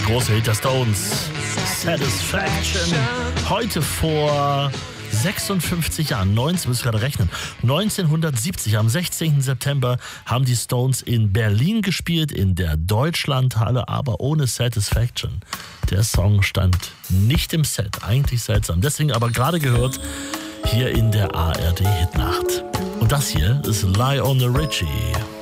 große Hit der Stones, Satisfaction. Heute vor 56 Jahren, muss ich gerade rechnen, 1970, am 16. September, haben die Stones in Berlin gespielt, in der Deutschlandhalle, aber ohne Satisfaction. Der Song stand nicht im Set, eigentlich seltsam. Deswegen aber gerade gehört, hier in der ARD Hitnacht. Und das hier ist Lionel Richie.